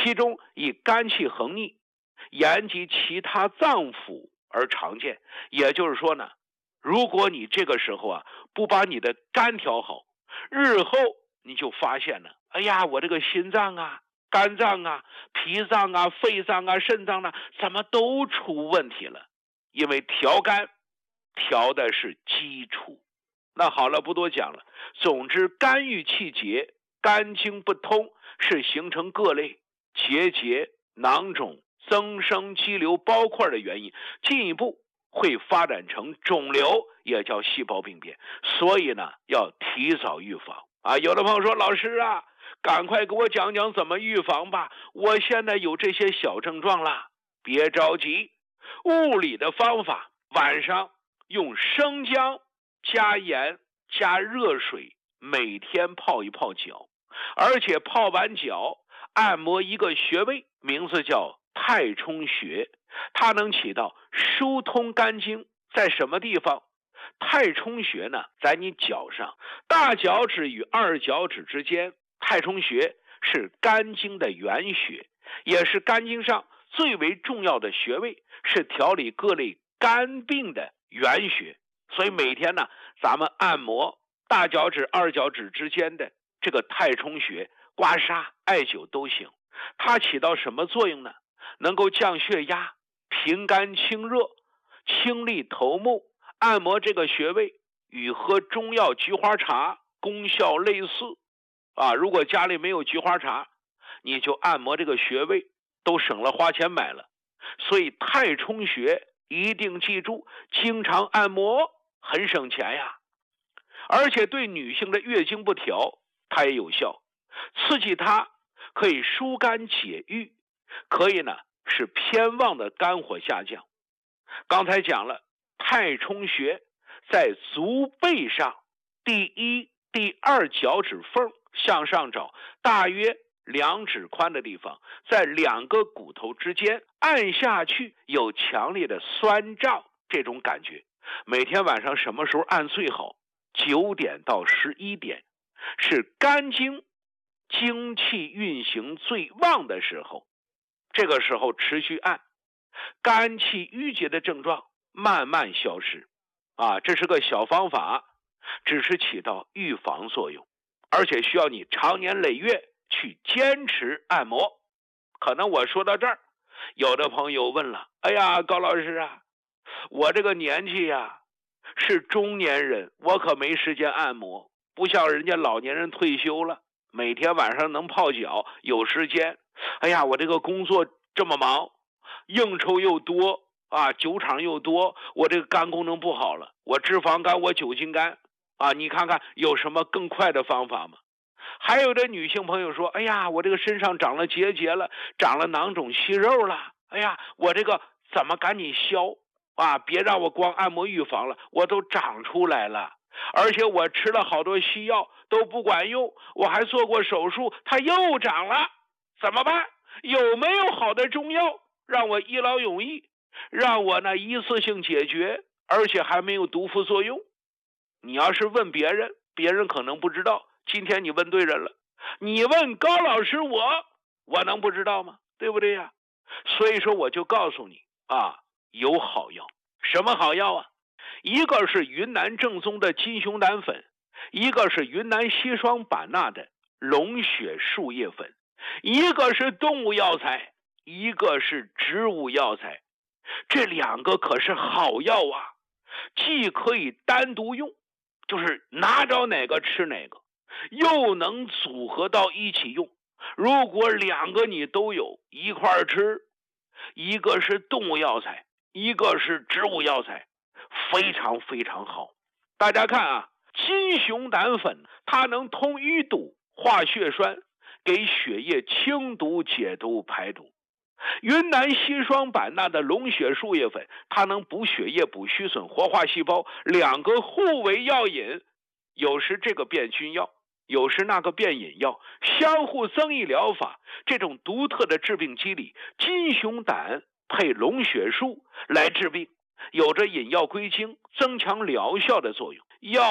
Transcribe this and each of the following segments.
其中以肝气横逆、炎及其他脏腑而常见。也就是说呢，如果你这个时候啊不把你的肝调好，日后你就发现了，哎呀，我这个心脏啊、肝脏啊、脾脏啊、肺脏啊、肾脏啊，怎么都出问题了？因为调肝调的是基础。那好了，不多讲了。总之，肝郁气结，肝经不通，是形成各类结节、囊肿、增生、肌瘤、包块的原因，进一步会发展成肿瘤，也叫细胞病变。所以呢，要提早预防啊。有的朋友说，老师啊，赶快给我讲讲怎么预防吧，我现在有这些小症状了。别着急，物理的方法，晚上用生姜加盐加热水，每天泡一泡脚，而且泡完脚按摩一个穴位，名字叫太冲穴，它能起到疏通肝经。在什么地方？太冲穴呢，在你脚上，大脚趾与二脚趾之间。太冲穴是肝经的原穴，也是肝经上最为重要的穴位，是调理各类肝病的原穴。所以每天呢，咱们按摩大脚趾、二脚趾之间的这个太冲穴，刮痧、艾灸都行。它起到什么作用呢？能够降血压、平肝清热、清利头目。按摩这个穴位与喝中药菊花茶功效类似啊。如果家里没有菊花茶，你就按摩这个穴位，都省了花钱买了。所以太冲穴一定记住，经常按摩很省钱呀。而且对女性的月经不调，它也有效，刺激它可以疏肝解郁，可以呢使偏旺的肝火下降。刚才讲了，太冲穴在足背上第一、第二脚趾缝向上找，大约2指宽的地方，在2个骨头之间按下去，有强烈的酸胀这种感觉。每天晚上什么时候按最好？9点到11点，是肝经精气运行最旺的时候。这个时候持续按，肝气郁结的症状慢慢消失啊。这是个小方法，只是起到预防作用，而且需要你长年累月去坚持按摩。可能我说到这儿，有的朋友问了，哎呀，高老师啊，我这个年纪呀是中年人，我可没时间按摩，不像人家老年人退休了，每天晚上能泡脚，有时间。哎呀，我这个工作这么忙，应酬又多啊，酒场又多，我这个肝功能不好了，我脂肪肝，我酒精肝啊，你看看有什么更快的方法吗？还有的女性朋友说，哎呀，我这个身上长了结节了，长了囊肿息肉了，哎呀，我这个怎么赶紧消啊？别让我光按摩预防了，我都长出来了，而且我吃了好多西药都不管用，我还做过手术，它又长了，怎么办？有没有好的中药让我一劳永逸，让我呢一次性解决，而且还没有毒副作用？你要是问别人，别人可能不知道，今天你问对人了。你问高老师我能不知道吗？对不对呀？所以说我就告诉你啊，有好药。什么好药啊？一个是云南正宗的金熊胆粉，一个是云南西双版纳的龙血树叶粉，一个是动物药材，一个是植物药材。这2个可是好药啊，既可以单独用，就是拿着哪个吃哪个，又能组合到一起用。如果2个你都有一块吃，一个是动物药材，一个是植物药材，非常非常好。大家看啊，金熊胆粉它能通淤堵、化血栓，给血液清毒、解毒、排毒。云南西双版纳的龙血树叶粉，它能补血液、补虚损、活化细胞，2个互为药引，有时这个变菌药，有时那个变引药，相互增益疗法。这种独特的治病机理，金熊胆配龙血树来治病，有着引药归经、增强疗效的作用。药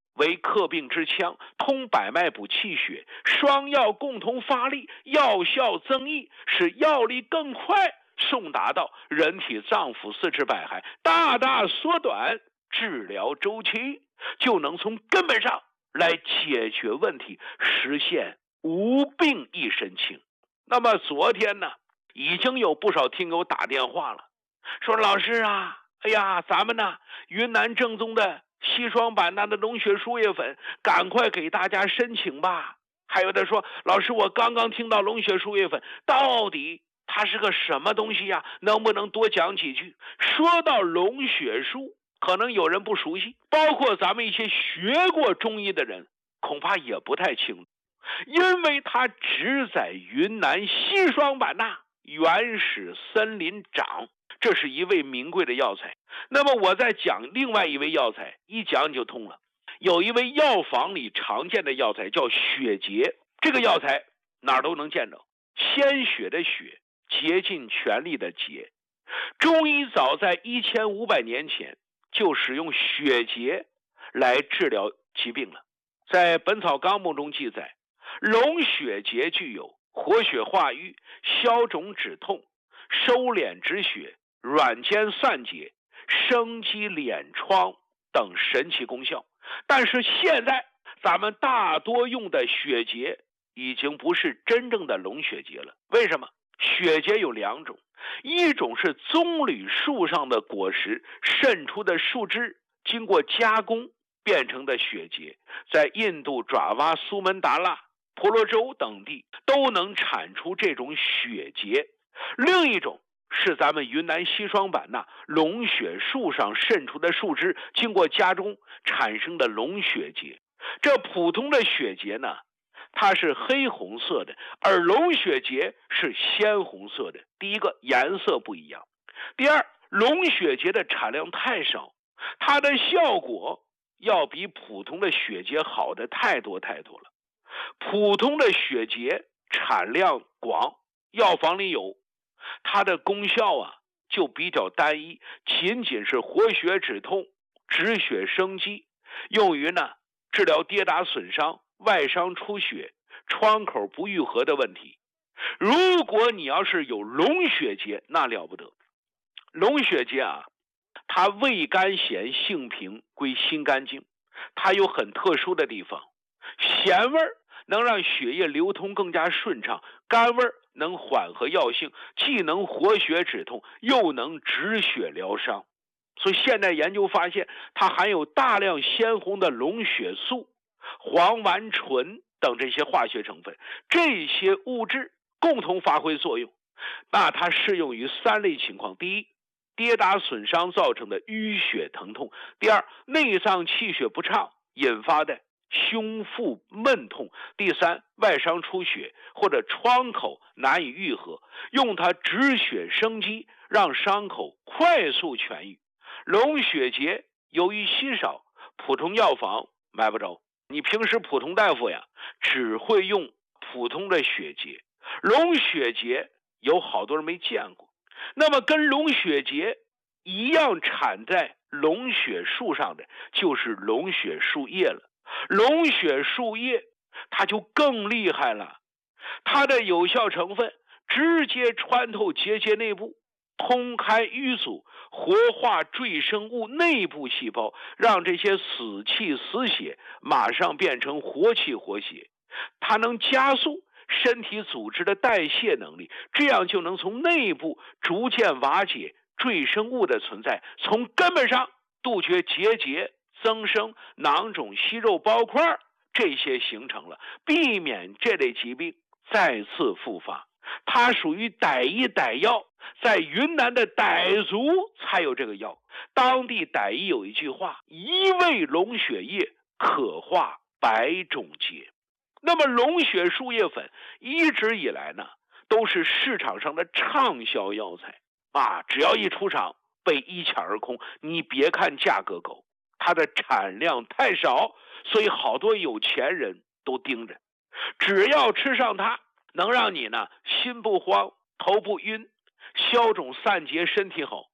为克病之枪，通百脉补气血，双药共同发力，药效增益，使药力更快送达到人体脏腑四肢百骸，大大缩短治疗周期，就能从根本上来解决问题，实现无病一身轻。那么昨天呢，已经有不少听友打电话了，说老师啊，哎呀，咱们呢云南正宗的硒霜版纳的龙血输液粉，赶快给大家申请吧。还有的说，老师，我刚刚听到龙血输液粉，到底它是个什么东西呀？能不能多讲几句？说到龙血输，可能有人不熟悉，包括咱们一些学过中医的人，恐怕也不太清楚，因为它只在云南硒霜版纳原始森林长，这是一味名贵的药材。那么我再讲另外一味药材，一讲就通了。有一味药房里常见的药材叫血竭，这个药材哪儿都能见着，鲜血的血，竭尽全力的竭。中医早在1500年前就使用血竭来治疗疾病了。在《本草纲目》中记载，龙血竭具有活血化瘀、消肿止痛、收敛止血、软坚散结、生肌敛疮等神奇功效。但是现在咱们大多用的血竭已经不是真正的龙血竭了。为什么？血竭有两种，一种是棕榈树上的果实渗出的树枝，经过加工变成的血竭，在印度爪哇、苏门答腊、婆罗洲等地都能产出这种血竭。另一种是咱们云南硒霜版纳龙血树上渗出的树枝，经过加工产生的龙血竭。这普通的血竭呢，它是黑红色的，而龙血竭是鲜红色的。第一个，颜色不一样；第二，龙血竭的产量太少，它的效果要比普通的血竭好的太多太多了。普通的血竭产量广，药房里有，它的功效啊就比较单一，仅仅是活血止痛、止血生肌，用于呢治疗跌打损伤、外伤出血、创口不愈合的问题。如果你要是有龙血竭，那了不得。龙血竭啊，它味甘咸性平，归心肝经，它有很特殊的地方，咸味能让血液流通更加顺畅，甘味能缓和药性，既能活血止痛，又能止血疗伤。所以现代研究发现，它含有大量鲜红的龙血素、黄烷醇等这些化学成分，这些物质共同发挥作用。那它适用于3类情况：第一，跌打损伤造成的淤血疼痛；第二，内脏气血不畅引发的胸腹闷痛；第三，外伤出血或者创口难以愈合，用它止血生肌，让伤口快速痊愈。龙血竭由于稀少，普通药房买不着，你平时普通大夫呀只会用普通的血竭，龙血竭有好多人没见过。那么跟龙血竭一样产在龙血树上的就是龙血树叶了。龙血树叶它就更厉害了，它的有效成分直接穿透结节内部，通开淤阻，活化赘生物内部细胞，让这些死气死血马上变成活气活血。它能加速身体组织的代谢能力，这样就能从内部逐渐瓦解赘生物的存在，从根本上杜绝结节、增生、囊肿、息肉包块这些形成了，避免这类疾病再次复发。它属于傣医傣药，在云南的傣族才有这个药。当地傣医有一句话：一味龙血液可化百种结。那么龙血输液粉一直以来呢，都是市场上的畅销药材啊，只要一出厂被一抢而空。你别看价格高，它的产量太少，所以好多有钱人都盯着，只要吃上它，能让你呢心不慌、头不晕、消肿散结、身体好。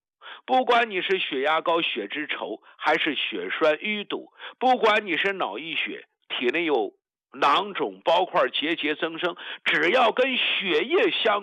不管你是血压高、血脂稠，还是血栓淤堵，不管你是脑溢血，体内有囊肿、包块、结节增生，只要跟血液相